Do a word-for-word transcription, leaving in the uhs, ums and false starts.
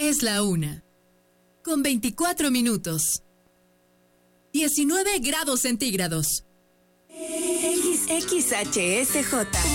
Es la una. Con veinticuatro minutos. diecinueve grados centígrados. X X H S J.